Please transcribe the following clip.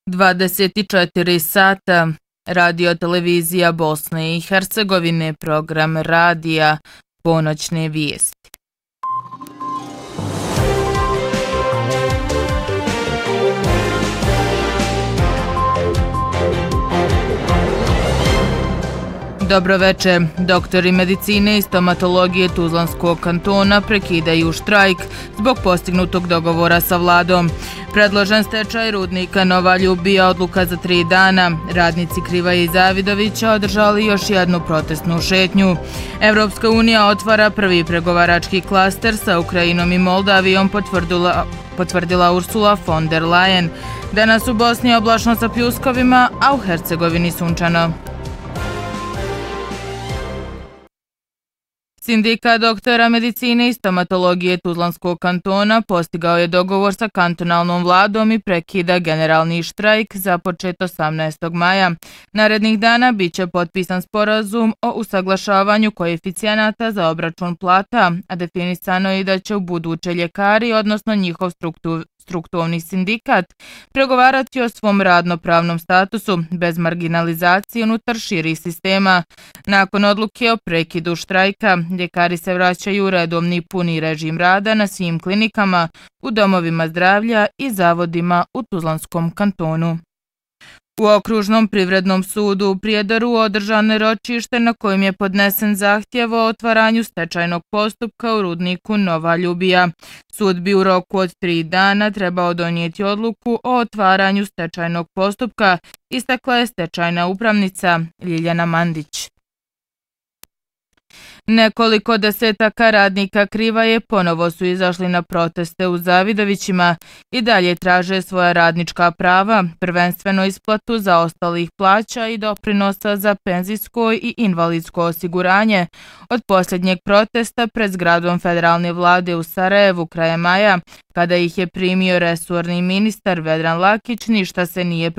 24 sata. Radio televizija Bosne i Hercegovine, program radija Ponoćne vijesti. Dobro večer. Doktori medicine i stomatologije Tuzlanskog kantona prekidaju štrajk zbog postignutog dogovora sa vladom. Predložen stečaj rudnika Nova Ljubija, odluka za 3 dana. Radnici Krivaje i Zavidovića održali još jednu protestnu šetnju. Evropska unija otvara prvi pregovarački klaster sa Ukrajinom i Moldavijom, potvrdila Ursula von der Leyen. Danas u Bosni je oblačno sa pljuskovima, a u Hercegovini sunčano. Sindikat doktora medicine i stomatologije Tuzlanskog kantona postigao je dogovor sa kantonalnom vladom i prekida generalni štrajk započet 18. maja. Narednih dana bit će potpisan sporazum o usaglašavanju koeficijenata za obračun plata, a definisano je da će u buduće ljekari, odnosno njihov strukturni sindikat, pregovarati o svom radnopravnom statusu bez marginalizacije unutar širih sistema. Nakon odluke o prekidu štrajka, ljekari se vraćaju u redovni puni režim rada na svim klinikama, u domovima zdravlja i zavodima u Tuzlanskom kantonu. U Okružnom privrednom sudu u Prijedoru održano je ročište na kojem je podnesen zahtjev o otvaranju stečajnog postupka u rudniku Nova Ljubija. Sud bi u roku od 3 dana trebao donijeti odluku o otvaranju stečajnog postupka, istakla je stečajna upravnica Ljiljana Mandić. Nekoliko desetaka radnika Krivaje ponovo su izašli na proteste u Zavidovićima i dalje traže svoja radnička prava, prvenstveno isplatu zaostalih plaća i doprinosa za penzijsko i invalidsko osiguranje. Od posljednjeg protesta pred zgradom federalne vlade u Sarajevu krajem maja, kada ih je primio resorni ministar Vedran Lakić, ništa se nije